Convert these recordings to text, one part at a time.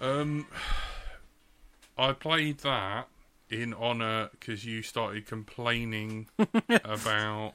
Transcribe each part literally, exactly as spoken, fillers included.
Um, I played that in honour because you started complaining about.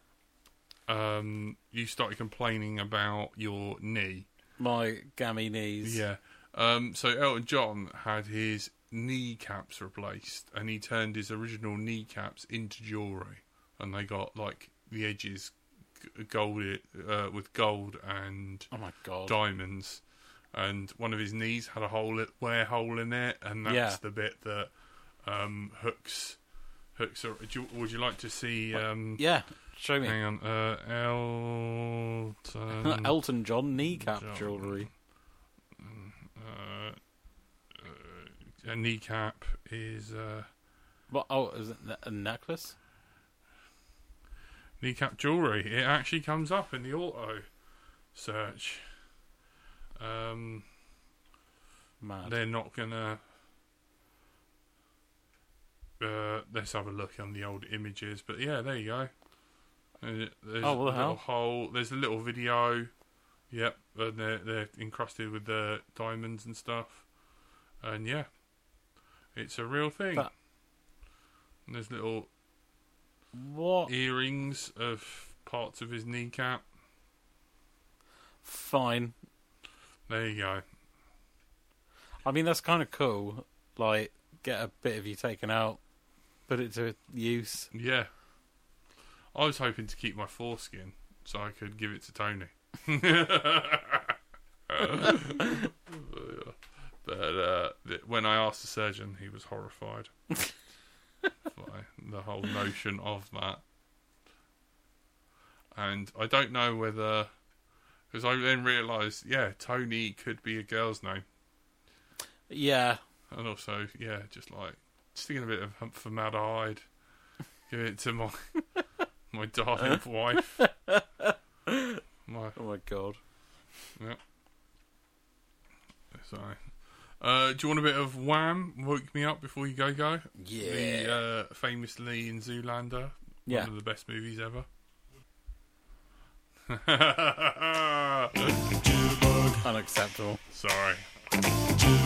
Um, you started complaining about your knee. My gammy knees. Yeah. Um, so Elton John had his kneecaps replaced, and he turned his original kneecaps into jewellery, and they got like the edges g- golded uh, with gold and Oh my god. diamonds, and one of his knees had a hole, wear hole in it, and that's Yeah. the bit that um, hooks. Hooks. Are, do you, would you like to see? Um, Yeah, show me. Hang on, uh, Elton. Elton John kneecap John. jewellery. Uh, uh, a kneecap is uh, What? Oh, is it a necklace? kneecap jewellery. It actually comes up in the auto search. Um, Mad. they're not gonna. Uh, let's have a look on the old images. But yeah, there you go. Uh, There's Oh, what the a little hell? hole. There's a little video. Yep, and they're they're encrusted with the diamonds and stuff. And yeah, it's a real thing. That- And there's little What? earrings of parts of his kneecap. Fine. There you go. I mean, that's kind of cool. Like, get a bit of you taken out, put it to use. Yeah. I was hoping to keep my foreskin so I could give it to Tony. But uh, th- when I asked the surgeon, he was horrified by the whole notion of that. And I don't know whether... Because I then realised, yeah, Tony could be a girl's name. Yeah. And also, yeah, just like sticking a bit of formaldehyde, give it to my my darling wife. My, Oh my god. yeah. Sorry. Uh, do you want a bit of Wham? Woke Me Up Before You Go Go? Yeah. The uh, famously in Zoolander. Yeah. One of the best movies ever. Unacceptable. Sorry.